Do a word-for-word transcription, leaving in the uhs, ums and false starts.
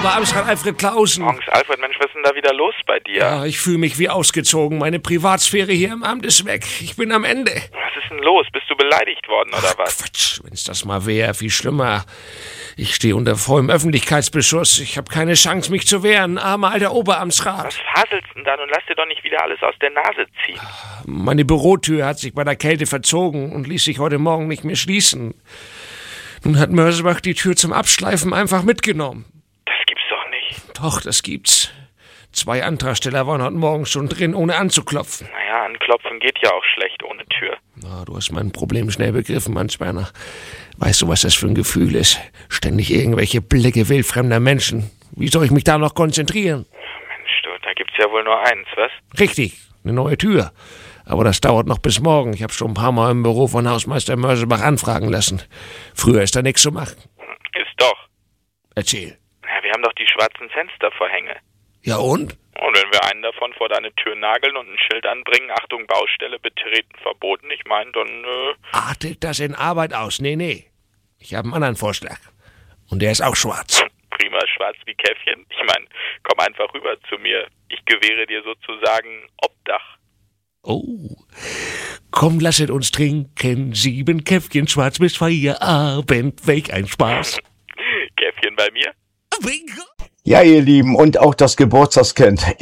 Oberamtsrat Alfred Clausen. Morgens, Alfred, Mensch, was ist denn da wieder los bei dir? Ja, ich fühle mich wie ausgezogen. Meine Privatsphäre hier im Amt ist weg. Ich bin am Ende. Was ist denn los? Bist du beleidigt worden, oder Ach, was? Quatsch, wenn's das mal wäre, viel schlimmer. Ich stehe unter vollem Öffentlichkeitsbeschuss. Ich habe keine Chance, mich zu wehren. Armer alter Oberamtsrat. Was faselst denn da? Nun lass dir doch nicht wieder alles aus der Nase ziehen. Meine Bürotür hat sich bei der Kälte verzogen und ließ sich heute Morgen nicht mehr schließen. Nun hat Mörsebach die Tür zum Abschleifen einfach mitgenommen. Das gibt's doch nicht. Doch, das gibt's. Zwei Antragsteller waren heute Morgen schon drin, ohne anzuklopfen. Naja, anklopfen geht ja auch schlecht ohne Tür. Na, du hast mein Problem schnell begriffen, Mannsberner. Weißt du, was das für ein Gefühl ist? Ständig irgendwelche Blicke wildfremder Menschen. Wie soll ich mich da noch konzentrieren? Mensch, du, da gibt's ja wohl nur eins, was? Richtig, eine neue Tür. Aber das dauert noch bis morgen. Ich habe schon ein paar Mal im Büro von Hausmeister Mörsebach anfragen lassen. Früher ist da nichts zu machen. Ist doch. Erzähl. Ja, wir haben doch die schwarzen Fenstervorhänge. Ja und? Und wenn wir einen davon vor deine Tür nageln und ein Schild anbringen, Achtung, Baustelle, betreten, verboten, ich meine, dann, äh... Artet das in Arbeit aus? Nee, nee. Ich habe einen anderen Vorschlag. Und der ist auch schwarz. Prima, schwarz wie Käffchen. Ich meine, komm einfach rüber zu mir. Ich gewähre dir sozusagen Obdach. Oh, komm, lasset uns trinken, sieben Käffchen schwarz bis Feierabend, welch ein Spaß. Käffchen bei mir? Bingo! Ja, ihr Lieben, und auch das Geburtstagskind.